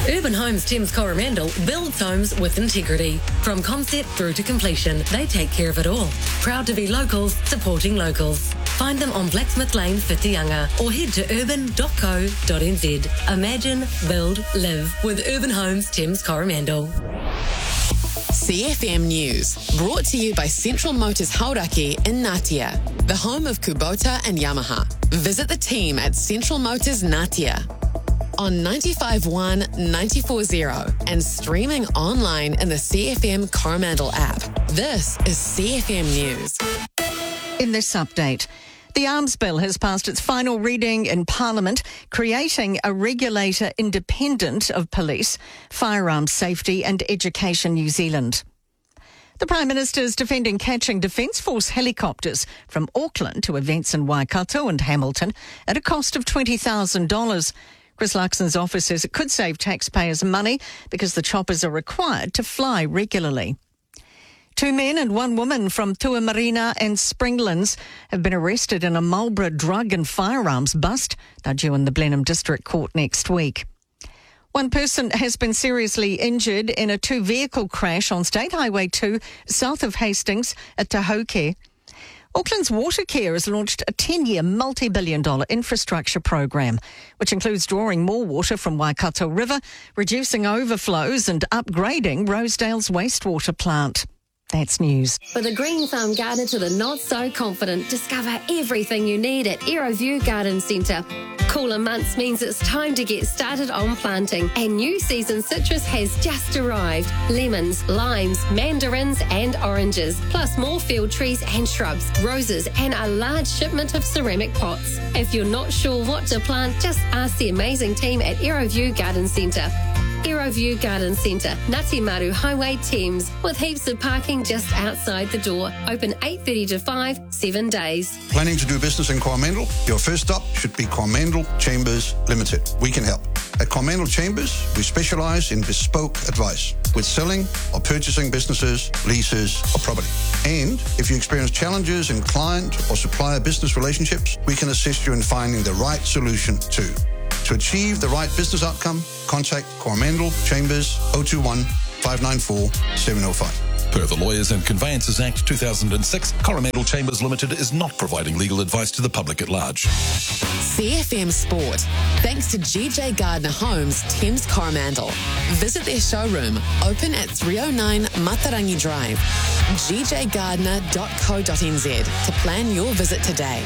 Urban Homes Thames Coromandel builds homes with integrity. From concept through to completion, they take care of it all. Proud to be locals, supporting locals. Find them on Blacksmith Lane, Whitianga, or head to urban.co.nz. Imagine, build, live with Urban Homes Thames Coromandel. CFM News, brought to you by Central Motors Hauraki in Ngatea, the home of Kubota and Yamaha. Visit the team at Central Motors Ngatea on 95.1, 94.0 and streaming online in the CFM Coromandel app. This is CFM News. In this update, the Arms Bill has passed its final reading in Parliament, creating a regulator independent of police, firearms safety and Education New Zealand. The Prime Minister is defending catching Defence Force helicopters from Auckland to events in Waikato and Hamilton at a cost of $20,000. Chris Luxon's office says it could save taxpayers money because the choppers are required to fly regularly. 2 men and 1 woman from Tuamarina and Springlands have been arrested in a Marlborough drug and firearms bust. They're due in the Blenheim District Court next week. 1 person has been seriously injured in a 2-vehicle crash on State Highway 2 south of Hastings at Te Hauke. Auckland's Watercare has launched a 10-year multi-billion-dollar infrastructure program, which includes drawing more water from Waikato River, reducing overflows and upgrading Rosedale's wastewater plant. That's news. For the green thumb gardener to the not so confident, discover everything you need at Aeroview Garden Centre. Cooler months means it's time to get started on planting, and new season citrus has just arrived. Lemons, limes, mandarins and oranges, plus more field trees and shrubs, roses and a large shipment of ceramic pots. If you're not sure what to plant, just ask the amazing team at Aeroview Garden Centre. Aeroview Garden Centre, Ngati Maru Highway, Thames, with heaps of parking just outside the door. Open 8:30 to 5, 7 days. Planning to do business in Coromandel? Your first stop should be Coromandel Chambers Limited. We can help. At Coromandel Chambers, we specialise in bespoke advice with selling or purchasing businesses, leases or property. And if you experience challenges in client or supplier business relationships, we can assist you in finding the right solution too. To achieve the right business outcome, contact Coromandel Chambers 021 594 705. Per the Lawyers and Conveyances Act 2006, Coromandel Chambers Limited is not providing legal advice to the public at large. CFM Sport, thanks to GJ Gardner Homes, Thames Coromandel. Visit their showroom, open at 309 Matarangi Drive, gjgardner.co.nz to plan your visit today.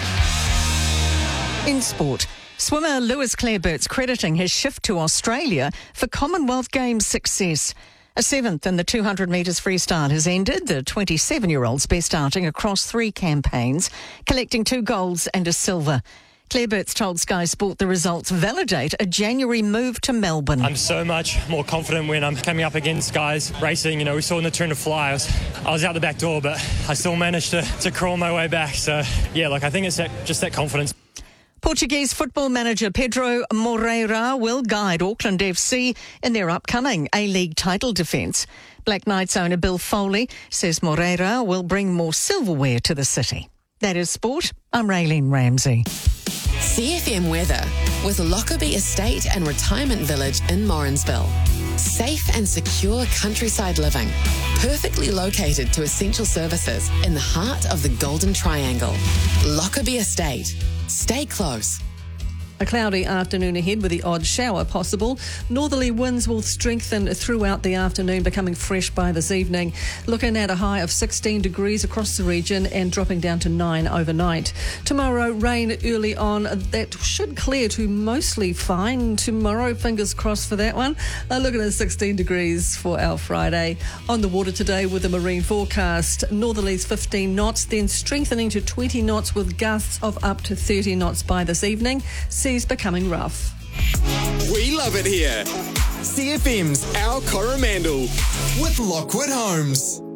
In sport, swimmer Lewis Clarebert's crediting his shift to Australia for Commonwealth Games success. A 7th in the 200 metres freestyle has ended the 27-year-old's best outing across 3 campaigns, collecting 2 golds and a silver. Clarebert's told Sky Sport the results validate a January move to Melbourne. I'm so much more confident when I'm coming up against guys racing. You know, we saw in the turn to fly, I was out the back door, but I still managed to crawl my way back. So, yeah, I think it's just that confidence. Portuguese football manager Pedro Moreira will guide Auckland FC in their upcoming A-League title defence. Black Knights owner Bill Foley says Moreira will bring more silverware to the city. That is sport. I'm Raylene Ramsey. CFM weather with Lockerbie Estate and Retirement Village in Morrinsville. Safe and secure countryside living, perfectly located to essential services in the heart of the Golden Triangle. Lockerbie Estate. Stay close. A cloudy afternoon ahead with the odd shower possible. Northerly winds will strengthen throughout the afternoon, becoming fresh by this evening. Looking at a high of 16 degrees across the region and dropping down to 9 overnight. Tomorrow, rain early on. That should clear to mostly fine tomorrow. Fingers crossed for that one. Looking at 16 degrees for our Friday. On the water today with a marine forecast. Northerlies 15 knots, then strengthening to 20 knots with gusts of up to 30 knots by this evening. Seas becoming rough. We love it here. CFM's Our Coromandel with Lockwood Homes.